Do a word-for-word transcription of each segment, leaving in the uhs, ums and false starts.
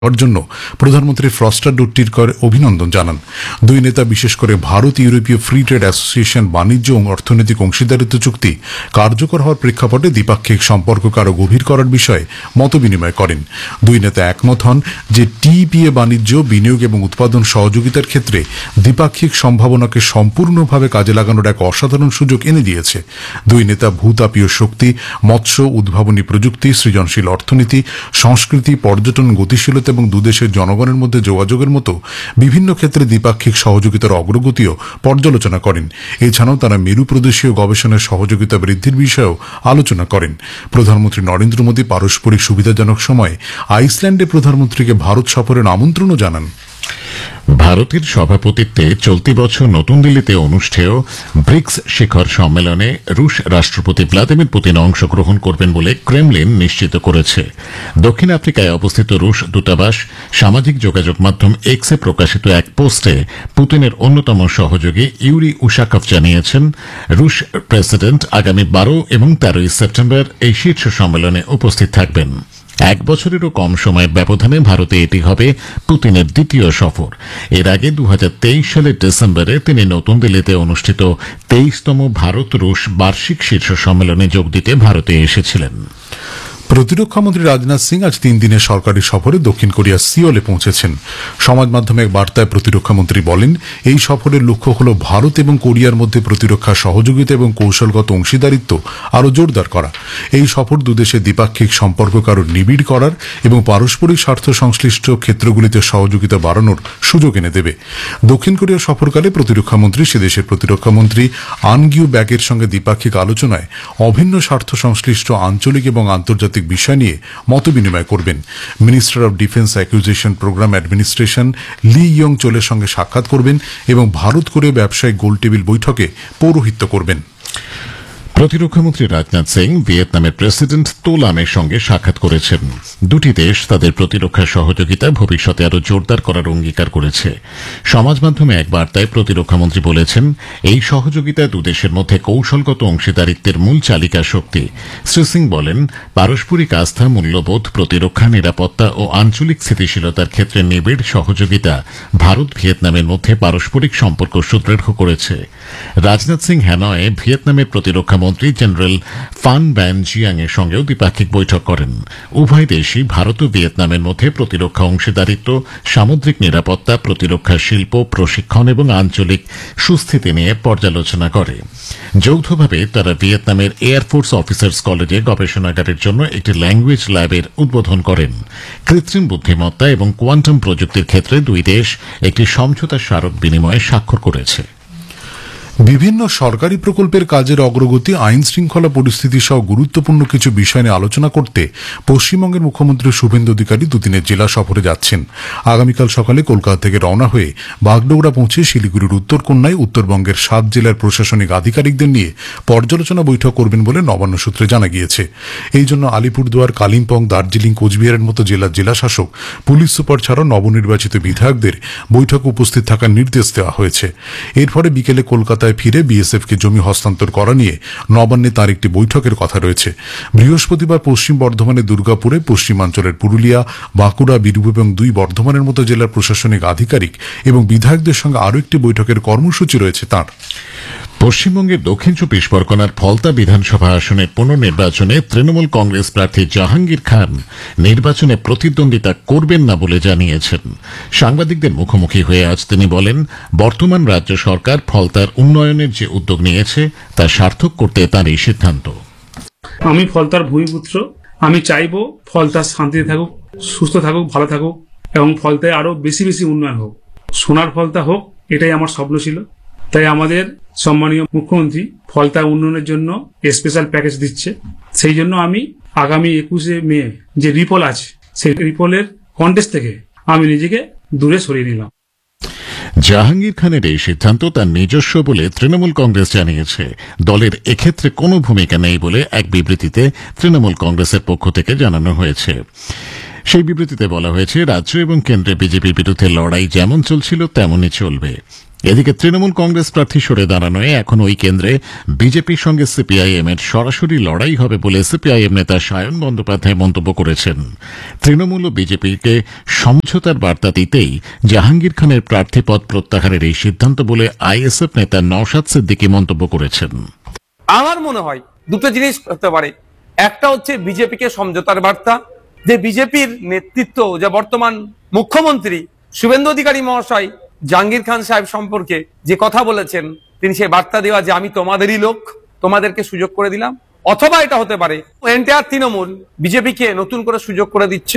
হওয়ার জন্য প্রধানমন্ত্রী ফ্রস্টার ডুট্টিরকর অভিনন্দন জানান। দুই নেতা বিশেষ করে ভারত ইউরোপীয় ফ্রি ট্রেড অ্যাসোসিয়েশন বাণিজ্য ও অর্থনৈতিক অংশীদারিত্ব চুক্তি কার্যকর হওয়ার প্রেক্ষাপটে দ্বিপাক্ষিক সম্পর্ককে আরও গভীর করার বিষয়ে মতবিনিময় করেন। দুই নেতা একমত হন যে টিইপিএ বাণিজ্য, বিনিয়োগ এবং উৎপাদন সহযোগিতার ক্ষেত্রে দ্বিপাক্ষিক সম্ভাবনাকে সম্পূর্ণভাবে কাজে লাগানোর এক অসাধারণ সুযোগ এনে দিয়েছে। দুই নেতা ভূতাপীয় শক্তি, মৎস্য, উদ্ভাবনী প্রযুক্তি, সৃজনশীল অর্থনীতি, সংস্কৃতি, পর্যটন, গতিশীলতা এবং দুদেশের জনগণের মধ্যে যোগাযোগের মতো বিভিন্ন ক্ষেত্রে দ্বিপাক্ষিক সহযোগিতার অগ্রগতিও পর্যালোচনা করেন। এছাড়াও তারা মেরু প্রদেশীয় গবেষণার সহযোগিতা বৃদ্ধির বিষয়েও আলোচনা করেন। প্রধানমন্ত্রী নরেন্দ্র মোদী পারস্পরিক সুবিধাজনক সময়ে আইসল্যান্ডে প্রধানমন্ত্রীকে ভারত সফরের আমন্ত্রণও জানান। ভারতের সভাপতিত্বে চলতি বছর নতুন দিল্লিতে অনুষ্ঠেয় ব্রিক্স শিখর সম্মেলনে রুশ রাষ্ট্রপতি ভ্লাদিমির পুতিন অংশগ্রহণ করবেন বলে ক্রেমলিন নিশ্চিত করেছে। দক্ষিণ আফ্রিকায় অবস্থিত রুশ দূতাবাস সামাজিক যোগাযোগ মাধ্যম এক্সে প্রকাশিত এক পোস্টে পুতিনের অন্যতম সহযোগী ইউরি উশাকভ জানিয়েছেন, রুশ প্রেসিডেন্ট আগামী বারো এবং তেরোই সেপ্টেম্বর এই শীর্ষ সম্মেলনে উপস্থিত থাকবেন। এক বছরেরও কম সময়ের ব্যবধানে ভারতে এটি হবে পুতিনের দ্বিতীয় সফর। এর আগে দু হাজার তেইশ সালের ডিসেম্বরে তিনি নতুন দিল্লিতে অনুষ্ঠিত তেইশতম ভারত রুশ বার্ষিক শীর্ষ সম্মেলনে যোগ দিতে ভারতে এসেছিলেন। প্রতিরক্ষামন্ত্রী রাজনাথ সিং আজ তিন দিনের সরকারি সফরে দক্ষিণ কোরিয়ার সিওলে পৌঁছেছেন। সমাজ মাধ্যমে এক বার্তায় প্রতিরক্ষামন্ত্রী বলেন, এই সফরের লক্ষ্য হল ভারত এবং কোরিয়ার মধ্যে প্রতিরক্ষা সহযোগিতা এবং কৌশলগত অংশীদারিত্ব আরও জোরদার করা। এই সফর দুদেশের দ্বিপাক্ষিক সম্পর্ককে আরও নিবিড় করার এবং পারস্পরিক স্বার্থ সংশ্লিষ্ট ক্ষেত্রগুলিতে সহযোগিতা বাড়ানোর সুযোগ এনে দেবে। দক্ষিণ কোরিয়া সফরকালে প্রতিরক্ষামন্ত্রী সে দেশের প্রতিরক্ষামন্ত্রী আন গিউ ব্যাকের সঙ্গে দ্বিপাক্ষিক আলোচনায় অভিন্ন স্বার্থ সংশ্লিষ্ট আঞ্চলিক এবং আন্তর্জাতিক বিষয় নিয়ে মতবিনিময় করবেন। Minister of defence acquisition programme administration Li young চোলের সঙ্গে সাক্ষাৎ করবেন এবং ভারত কোরিয়া ব্যবসায়িক গোলটেবিল বৈঠকে পৌরোহিত্য করবেন। প্রতিরক্ষামন্ত্রী রাজনাথ সিং ভিয়েতনামের প্রেসিডেন্ট তো লামের সঙ্গে সাক্ষাৎ করেছেন। দুটি দেশ তাদের প্রতিরক্ষা সহযোগিতা ভবিষ্যতে আরও জোরদার করার অঙ্গীকার করেছে। সমাজ মাধ্যমে এক বার্তায় প্রতিরক্ষামন্ত্রী বলেছেন, এই সহযোগিতা দুদেশের মধ্যে কৌশলগত অংশীদারিত্বের মূল চালিকা শক্তি। শ্রী সিং বলেন, পারস্পরিক আস্থা, মূল্যবোধ, প্রতিরক্ষা, নিরাপত্তা ও আঞ্চলিক স্থিতিশীলতার ক্ষেত্রে নিবিড় সহযোগিতা ভারত ভিয়েতনামের মধ্যে পারস্পরিক সম্পর্ক সুদৃঢ় করেছে। রাজনাথ সিং হ্যানয়ে ভিয়েতনামের প্রতিরক্ষা মন্ত্রী জেনারেল ফান ব্যান জিয়াং এর সঙ্গেও দ্বিপাক্ষিক বৈঠক করেন। উভয় দেশই ভারত ও ভিয়েতনামের মধ্যে প্রতিরক্ষা অংশীদারিত্ব, সামুদ্রিক নিরাপত্তা, প্রতিরক্ষা শিল্প, প্রশিক্ষণ এবং আঞ্চলিক সুস্থিতি নিয়ে পর্যালোচনা করে। যৌথভাবে তারা ভিয়েতনামের এয়ারফোর্স অফিসার্স কলেজে গবেষণাগারের জন্য একটি ল্যাঙ্গুয়েজ ল্যাবের উদ্বোধন করেন। কৃত্রিম বুদ্ধিমত্তা এবং কোয়ান্টাম প্রযুক্তির ক্ষেত্রে দুই দেশ একটি সমঝোতা স্মারক বিনিময়ে স্বাক্ষর করেছে। বিভিন্ন সরকারি প্রকল্পের কাজের অগ্রগতি, আইন শৃঙ্খলা পরিস্থিতি সহ গুরুত্বপূর্ণ কিছু বিষয় নিয়ে আলোচনা করতে পশ্চিমবঙ্গের মুখ্যমন্ত্রী শুভেন্দু অধিকারী দুদিনের জেলা সফরে যাচ্ছেন। আগামীকাল সকালে কলকাতা থেকে রওনা হয়ে বাগডোগরা পৌঁছে শিলিগুড়ির উত্তরকন্যায় উত্তরবঙ্গের সাত জেলার প্রশাসনিক আধিকারিকদের নিয়ে পর্যালোচনা বৈঠক করবেন বলে নবান্ন সূত্রে জানা গিয়েছে। এই জন্য আলিপুরদুয়ার, কালিম্পং, দার্জিলিং, কোচবিহারের মতো জেলার জেলাশাসক, পুলিশ সুপার ছাড়াও নবনির্বাচিত বিধায়কদের বৈঠকে উপস্থিত থাকার নির্দেশ দেওয়া হয়েছে। এর ফলে বিকেলে কলকাতায় ফিরে বিএসএফ কে জমি হস্তান্তর করা নিয়ে নবান্নে তার একটি বৈঠকের কথা রয়েছে। বৃহস্পতিবার পশ্চিম বর্ধমানের দুর্গাপুরে, পশ্চিমাঞ্চলের পুরুলিয়া, বাঁকুড়া, বীরভূম এবং দুই বর্ধমানের মতো জেলার প্রশাসনিক আধিকারিক এবং বিধায়কদের সঙ্গে আরও একটি বৈঠকের কর্মসূচি রয়েছে তাঁর। পশ্চিমবঙ্গের দক্ষিণ চব্বিশ পরগনার ফলতা বিধানসভা আসনের পুনর্নির্বাচনে তৃণমূল কংগ্রেস প্রার্থী জাহাঙ্গীর খান নির্বাচনে প্রতিদ্বন্দ্বিতা করবেন না বলে জানিয়েছেন। সাংবাদিকদের মুখোমুখি হয়ে আজ তিনি বলেন, বর্তমান রাজ্য সরকার ফলতার উন্নয়নের যে উদ্যোগ নিয়েছে তা সার্থক করতে তার এই সিদ্ধান্ত। আমি ফলতার ভূমিপুত্র, আমি চাইব ফলতা শান্তিতে থাকুক, সুস্থ থাকুক, ভালো থাকুক এবং ফলতায় আরো বেশি বেশি উন্নয়ন হোক, সোনার ফলতা হোক, এটাই আমার স্বপ্ন ছিল। তাই আমাদের সম্মানীয় মুখ্যমন্ত্রী ফলতা উন্নয়নের জন্য স্পেশাল প্যাকেজ দিচ্ছে। সেই জন্য আমি আগামী একুশে মে যে রিপোল আছে, সেই রিপোলের কন্টেস্ট থেকে আমি নিজেকে দূরে সরিয়ে নিলাম। জাহাঙ্গীর খানের এই সিদ্ধান্ত তার নিজস্ব বলে তৃণমূল কংগ্রেস জানিয়েছে। দলের এক্ষেত্রে কোনো ভূমিকা নেই বলে এক বিবৃতিতে তৃণমূল কংগ্রেসের পক্ষ থেকে জানানো হয়েছে। সেই বিবৃতিতে বলা হয়েছে, রাজ্য এবং কেন্দ্রে বিজেপির বিরুদ্ধে লড়াই যেমন চলছিল তেমনই চলবে। এদিকে তৃণমূল কংগ্রেস প্রার্থী সরে দাঁড়ানোয় এখন ওই কেন্দ্রে বিজেপির সঙ্গে সিপিআইএম এর সরাসরি লড়াই হবে বলে সিপিআইএম নেতা সায়ন বন্দ্যোপাধ্যায় মন্তব্য করেছেন। তৃণমূল ও বিজেপিকে সমঝোতার বার্তা দিতেই জাহাঙ্গীর খানের প্রার্থীপদ প্রত্যাহারের এই সিদ্ধান্ত বলে আইএসএফ নেতা নওশাদ সিদ্দিকী মন্তব্য করেছেন। আমার মনে হয় দুটো জিনিস হতে পারে। একটা হচ্ছে বিজেপিকে সমঝোতার বার্তা, যে বিজেপির নেতৃত্ব, যা বর্তমান মুখ্যমন্ত্রী শুভেন্দু অধিকারী মহাশয় জাহাঙ্গীর খান সাহেব সম্পর্কে যে কথা বলেছেন, তিনি সেই বার্তা দেওয়া যে আমি তোমাদেরই লোক, তোমাদেরকে সুযোগ করে দিলাম। অথবা এটা হতে পারে এনটিআর তৃণমূল বিজেপিকে নতুন করে সুযোগ করে দিচ্ছে।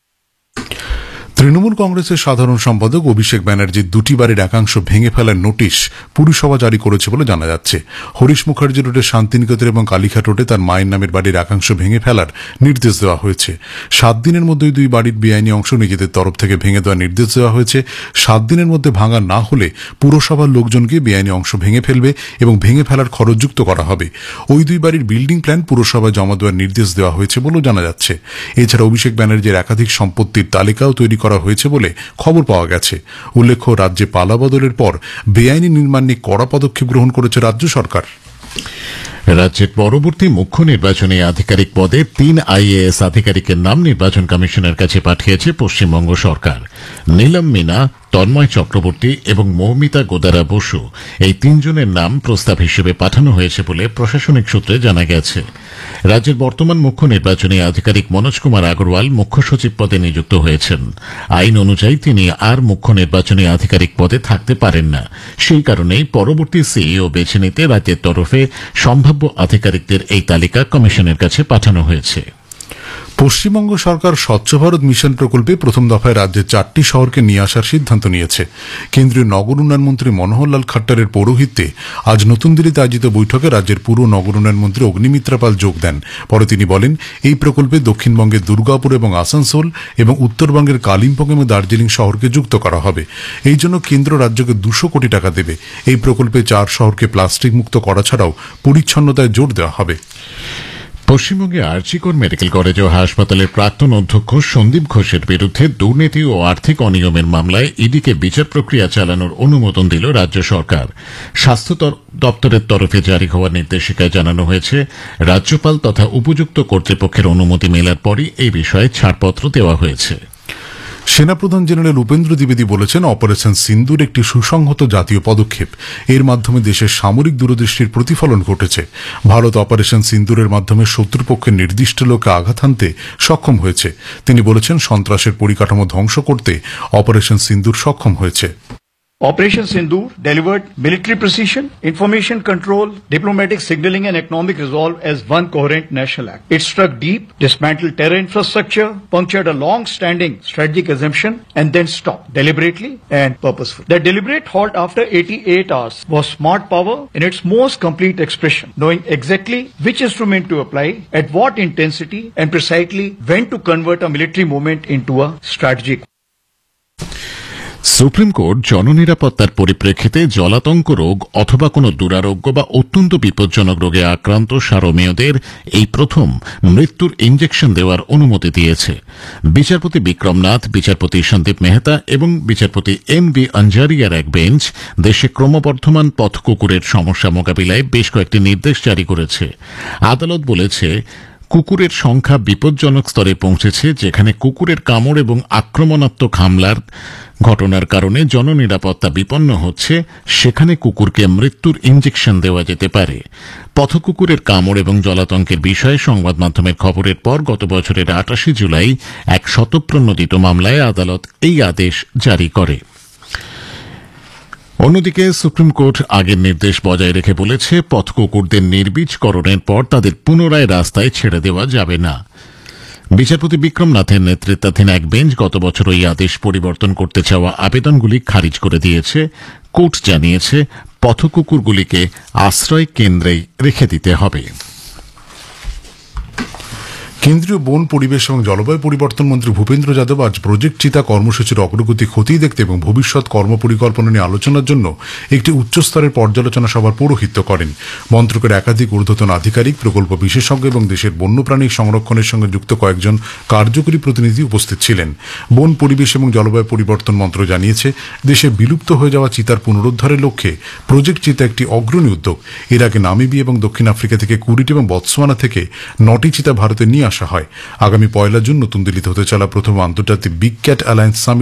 তৃণমূল কংগ্রেসের সাধারণ সম্পাদক অভিষেক ব্যানার্জির দুটি বাড়ির একাংশ ভেঙে ফেলার নোটিশ পুরসভা জারি করেছে বলে জানা যাচ্ছে। হরিশ মুখার্জি রোডের শান্তিনিকেতন এবং কালীঘাট রোডে তার মায়ের নামের বাড়ির একাংশ ভেঙে ফেলার নির্দেশ দেওয়া হয়েছে। সাত দিনের মধ্যে দুই বাড়ির বেআইনি অংশ নিজেদের তরফ থেকে ভেঙে দেওয়ার নির্দেশ দেওয়া হয়েছে। সাত দিনের মধ্যে ভাঙা না হলে পুরসভার লোকজনকে বেআইনি অংশ ভেঙে ফেলবে এবং ভেঙে ফেলার খরচযুক্ত করা হবে। ওই দুই বাড়ির বিল্ডিং প্ল্যান পুরসভায় জমা দেওয়ার নির্দেশ দেওয়া হয়েছে বলেও জানা যাচ্ছে। এছাড়া অভিষেক ব্যানার্জির একাধিক সম্পত্তির তালিকাও তৈরি করা হয়েছে বলে খবর পাওয়া গেছে। উল্লেখ্য, রাজ্যে পালাবদলের পর বেআইনি নির্মাণ নিয়ে কড়া পদক্ষেপ গ্রহণ করেছে রাজ্য সরকার। রাজ্যের পরবর্তী মুখ্য নির্বাচনী আধিকারিক পদে তিন আইএএস আধিকারিকের নাম নির্বাচন কমিশনের কাছে পাঠিয়েছে পশ্চিমবঙ্গ সরকার। নীলম মিনা, তন্ময় চক্রবর্তী এবং মৌমিতা গোদারা বসু এই তিনজনের নাম প্রস্তাব হিসেবে পাঠানো হয়েছে বলে প্রশাসনিক সূত্রে জানা গেছে। রাজ্যের বর্তমান মুখ্য নির্বাচনী আধিকারিক মনোজ কুমার আগরওয়াল মুখ্য সচিব পদে নিযুক্ত হয়েছেন। আইন অনুযায়ী তিনি আর মুখ্য নির্বাচনী আধিকারিক পদে থাকতে পারেন না। সেই কারণেই পরবর্তী সিইও বেছে নিতে রাজ্যের তরফে সম্ভাব্য আধিকারিকদের এই তালিকা কমিশনের কাছে পাঠানো হয়েছে। পশ্চিমবঙ্গ সরকার স্বচ্ছ ভারত মিশন প্রকল্পে প্রথম দফায় রাজ্যের চারটি শহরকে নিয়ে আসার সিদ্ধান্ত নিয়েছে। কেন্দ্রীয় নগর উন্নয়ন মন্ত্রী মনোহরলাল খাট্টারের পৌরোহিত্যে আজ নতুন দিল্লিতে আয়োজিত বৈঠকে রাজ্যের পুর নগর উন্নয়ন মন্ত্রী অগ্নিমিত্রা পাল যোগ দেন। পরে তিনি বলেন, এই প্রকল্পে দক্ষিণবঙ্গের দুর্গাপুর এবং আসানসোল এবং উত্তরবঙ্গের কালিম্পং এবং দার্জিলিং শহরকে যুক্ত করা হবে। এই জন্য কেন্দ্র রাজ্যকে দুশো কোটি টাকা দেবে। এই প্রকল্পে চার শহরকে প্লাস্টিক মুক্ত করা ছাড়াও পরিচ্ছন্নতায় জোর দেওয়া হবে। পশ্চিমবঙ্গে আরজিকর মেডিকেল কলেজ ও হাসপাতালের প্রাক্তন অধ্যক্ষ সন্দীপ ঘোষের বিরুদ্ধে দুর্নীতি ও আর্থিক অনিয়মের মামলায় ইডিকে বিচার প্রক্রিয়া চালানোর অনুমোদন দিল রাজ্য সরকার। স্বাস্থ্য দপ্তরের তরফে জারি হওয়া নির্দেশিকায় জানানো হয়েছে, রাজ্যপাল তথা উপযুক্ত কর্তৃপক্ষের অনুমতি মেলার পরই এই বিষয়ে ছাড়পত্র দেওয়া হয়েছে। সেনাপ্রধান জেনারেল উপেন্দ্র দ্বিবেদী বলেছেন, অপারেশন সিন্দুর একটি সুসংহত জাতীয় পদক্ষেপ। এর মাধ্যমে দেশের সামরিক দূরদৃষ্টির প্রতিফলন ঘটেছে। ভারত অপারেশন সিন্দুরের মাধ্যমে শত্রুপক্ষের নির্দিষ্ট লোকে আঘাত হানতে সক্ষম হয়েছে। তিনি বলেছেন, সন্ত্রাসের পরিকাঠামো ধ্বংস করতে অপারেশন সিন্দুর সক্ষম হয়েছে। Operation Sindoor delivered military precision, information control, diplomatic signaling and economic resolve as one coherent national act. It struck deep, dismantled terror infrastructure, punctured a long-standing strategic assumption, and then stopped deliberately and purposefully. The deliberate halt after eighty-eight hours was smart power in its most complete expression, knowing exactly which instrument to apply, at what intensity, and precisely when to convert a military movement into a strategic. Supreme court জননিরাপত্তার পরিপ্রেক্ষিতে জলাতঙ্ক রোগ অথবা কোনো দুরারোগ্য বা অত্যন্ত বিপজ্জনক রোগে আক্রান্ত সারমেয়দের এই প্রথম মৃত্যুর ইঞ্জেকশন দেওয়ার অনুমতি দিয়েছে। বিচারপতি বিক্রম নাথ, বিচারপতি সন্দীপ মেহতা এবং বিচারপতি এম বি আঞ্জারিয়ার এক বেঞ্চ দেশে ক্রমবর্ধমান পথ কুকুরের সমস্যা মোকাবিলায় বেশ কয়েকটি নির্দেশ জারি করেছে। আদালত বলেছে, কুকুরের সংখ্যা বিপজ্জনক স্তরে পৌঁছেছে, যেখানে কুকুরের কামড় এবং আক্রমণাত্মক হামলার ঘটনার কারণে জননিরাপত্তা বিপন্ন হচ্ছে, সেখানে কুকুরকে মৃত্যুর ইঞ্জেকশন দেওয়া যেতে পারে। পথকুকুরের কামড় এবং জলাতঙ্কের বিষয়ে সংবাদ মাধ্যমের খবরের পর গত বছরের আটাশে জুলাই এক স্বতঃপ্রণোদিত মামলায় আদালত এই আদেশ জারি করে। অন্যদিকে সুপ্রিম কোর্ট আগের নির্দেশ বজায় রেখে বলেছে, পথকুকুরদের নির্বীজকরণের পর তাদের পুনরায় রাস্তায় ছেড়ে দেওয়া যাবে না। বিচারপতি বিক্রম নাথের নেতৃত্বাধীন এক বেঞ্চ গত বছর ওই আদেশ পরিবর্তন করতে চাওয়া আবেদনগুলি খারিজ করে দিয়েছে। কোর্ট জানিয়েছে, পথকুকুরগুলিকে আশ্রয় কেন্দ্রেই রেখে দিতে হবে। কেন্দ্রীয় বন পরিবেশ এবং জলবায়ু পরিবর্তন মন্ত্রী ভূপেন্দ্র যাদব আজ প্রজেক্ট চিতা কর্মসূচির অগ্রগতি খতিয়ে দেখতে এবং ভবিষ্যৎ কর্মপরিকল্পনা নিয়ে আলোচনার জন্য একটি উচ্চস্তরের পর্যালোচনা সভার পৌরোহিত্য করেন। মন্ত্রকের একাধিক ঊর্ধ্বতন আধিকারিক, প্রকল্প বিশেষজ্ঞ এবং দেশের বন্যপ্রাণী সংরক্ষণের সঙ্গে যুক্ত কয়েকজন কার্যকরী প্রতিনিধি উপস্থিত ছিলেন। বন পরিবেশ এবং জলবায়ু পরিবর্তন মন্ত্রক জানিয়েছে, দেশে বিলুপ্ত হয়ে যাওয়া চিতার পুনরুদ্ধারের লক্ষ্যে প্রজেক্ট চিতা একটি অগ্রণী উদ্যোগ। এর আগে নামিবিয়া এবং দক্ষিণ আফ্রিকা থেকে কুড়িটি এবং বতসোয়ানা থেকে নটি চিতা ভারতে নিয়ে আসা হয়। আগামী পয়লা জুন নতুন দিল্লিতে হতে চলা প্রথম আন্তর্জাতিক বিগ ক্যাট অ্যালায়েন্স সামিট